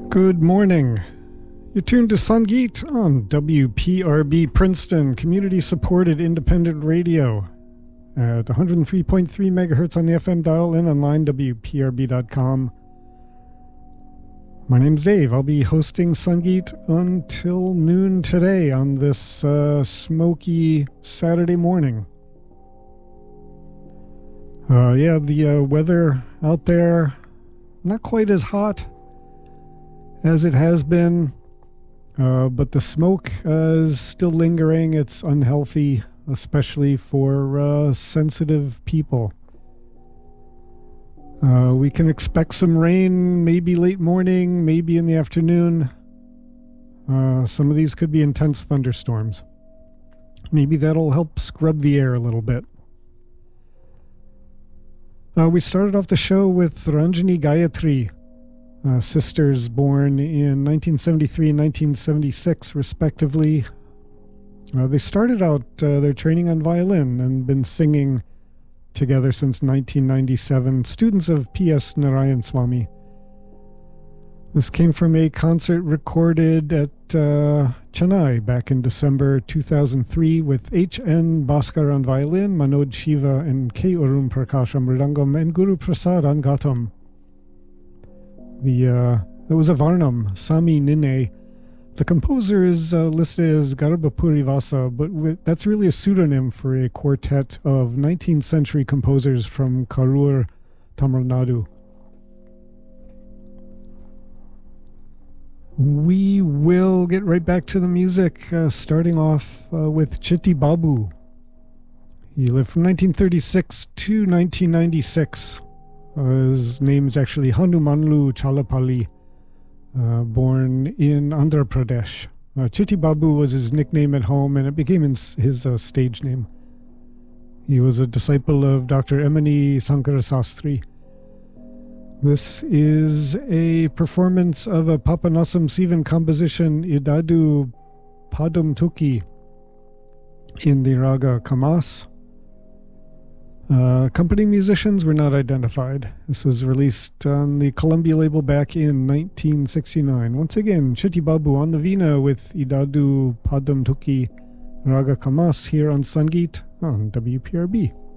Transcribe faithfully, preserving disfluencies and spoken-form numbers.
Good morning. You're tuned to Sangeet on W P R B Princeton, community-supported independent radio at one hundred three point three megahertz on the F M dial and online, W P R B dot com. My name's Dave. I'll be hosting Sangeet until noon today on this uh, smoky Saturday morning. Uh, yeah, the uh, weather out there, not quite as hot as it has been, uh, but the smoke uh, is still lingering. It's unhealthy, especially for uh, sensitive people. Uh, we can expect some rain, maybe late morning, maybe in the afternoon. Uh, some of these could be intense thunderstorms. Maybe that'll help scrub the air a little bit. Uh, we started off the show with Ranjani Gayatri, uh, sisters born in nineteen seventy-three and nineteen seventy-six, respectively. Uh, they started out uh, their training on violin and been singing together since nineteen ninety-seven, students of P S Narayan Swami. This came from a concert recorded at uh, Chennai back in December two thousand three with H N Bhaskar on violin, Manoj Shiva and K. Arun Prakash on mridangam, and Guru Prasad on ghatam. The, uh, it was a Varnam, Sami Nine. The composer is uh, listed as Garbhapuri Vasa, but w- that's really a pseudonym for a quartet of nineteenth century composers from Karur, Tamil Nadu. We will get right back to the music, uh, starting off uh, with Chitti Babu. He lived from nineteen thirty-six to nineteen ninety-six. Uh, his name is actually Hanumanlu Chalapalli. Uh, born in Andhra Pradesh. Uh, Chitti Babu was his nickname at home, and it became his, his uh, stage name. He was a disciple of Doctor Emani Sankara Sastri. This is a performance of a Papanasam Sivan composition, Idadu Padum Tuki, in the raga Kamas. Uh, accompanying musicians were not identified. This was released on the Columbia label back in nineteen sixty-nine. Once again, Chitti Babu on the Veena with Idadu Padam Tuki Raga Kamas here on Sangeet on W P R B.